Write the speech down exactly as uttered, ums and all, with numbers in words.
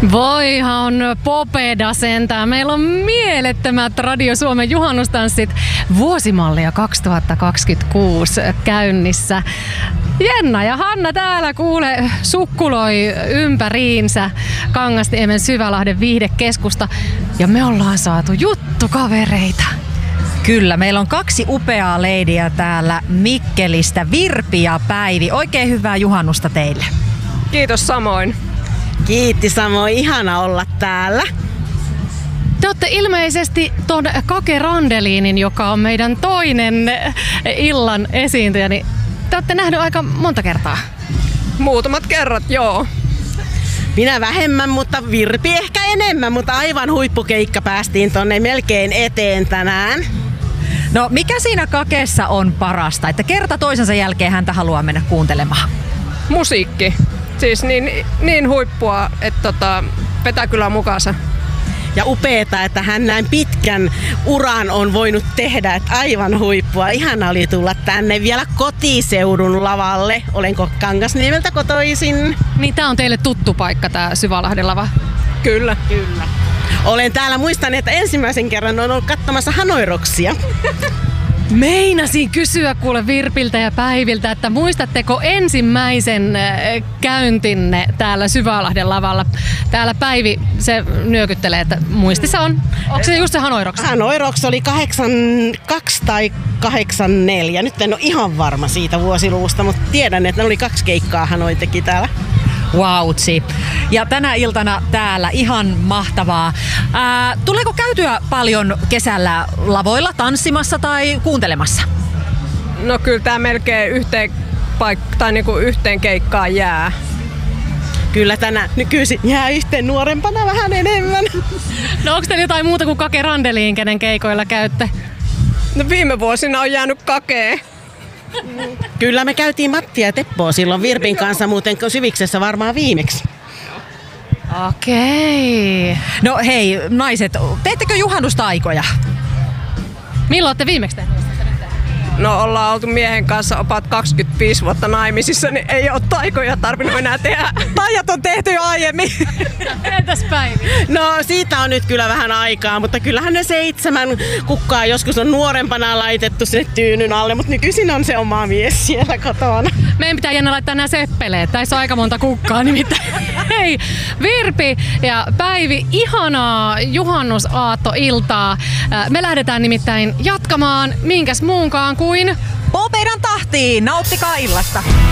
Voihan popeda sentään. Meillä on mielettömät Radio Suomen juhannustanssit vuosimallia kaksituhattakaksikymmentäkuusi käynnissä. Jenna ja Hanna täällä kuule sukkuloi ympäriinsä Kangasniemen Syvälahden viihdekeskusta ja me ollaan saatu juttukavereita. Kyllä, meillä on kaksi upeaa leidiä täällä Mikkelistä, Virpi ja Päivi. Oikein hyvää juhannusta teille. Kiitos samoin. Kiitti samoin, ihana olla täällä. Te olette ilmeisesti ton Kake Randelinin, joka on meidän toinen illan esiintyjä, niin te olette nähnyt aika monta kertaa. Muutamat kerrat, joo. Minä vähemmän, mutta Virpi ehkä enemmän, mutta aivan huippukeikka päästiin tonne melkein eteen tänään. No mikä siinä Kakeessa on parasta, että kerta toisensa jälkeen häntä haluaa mennä kuuntelemaan? Musiikki. Siis niin, niin huippua, että tota, vetää kyllä mukaansa. Ja upeeta, että hän näin pitkän uran on voinut tehdä, että aivan huippua. Ihana oli tulla tänne vielä kotiseudun lavalle. Olenko Kangasniemeltä kotoisin? Niin tää on teille tuttu paikka, tää Syvälahden lava. Kyllä. Kyllä. Olen täällä, muistan, että ensimmäisen kerran on ollut katsomassa Hanoiroksia. Meinasin kysyä kuule Virpiltä ja Päiviltä, että muistatteko ensimmäisen käyntinne täällä Syvälahden lavalla? Täällä Päivi, se nyökyttelee, että muistissa on. Onko se just se Hanoiroks? Hanoiroks oli kahdeksankymmentäkaksi tai kahdeksankymmentäneljä. Nyt en ole ihan varma siitä vuosiluvusta, mutta tiedän, että ne oli kaksi keikkaa Hanoi teki täällä. Vautsi. Ja tänä iltana täällä ihan mahtavaa. Ää, tuleeko käytyä paljon kesällä lavoilla tanssimassa tai kuuntelemassa? No kyllä tää melkein yhteen, paik- tai niinku yhteen keikkaan jää. Kyllä tänä nykyisin jää yhteen nuorempana vähän enemmän. No onko teillä jotain muuta kuin Kake Randeliin, kenen keikoilla käytte? No viime vuosina on jäänyt Kakee. Kyllä me käytiin Mattia ja Teppoa silloin Virpin kanssa muuten Syviksessä varmaan viimeksi. Okei. No hei naiset, teettekö juhannustaikoja? Milloin olette viimeksi tehneet? No ollaan oltu miehen kanssa opat kaksikymmentäviisi vuotta naimisissa, niin ei ole taikoja tarvinnut enää tehdä. Taijat on tehty jo aiemmin. Entäs Päivi? No siitä on nyt kyllä vähän aikaa, mutta kyllähän ne seitsemän kukkaa joskus on nuorempana laitettu sinne tyynyn alle, mutta nykyisin on se oma mies siellä kotona. Meidän pitää jännä laittaa nämä seppeleet. Tässä on aika monta kukkaa nimittäin. Hei, Virpi ja Päivi, ihanaa juhannusaattoiltaa. Me lähdetään nimittäin jatkamaan minkäs muunkaan kuin Popedan tahtiin, nauttikaa illasta!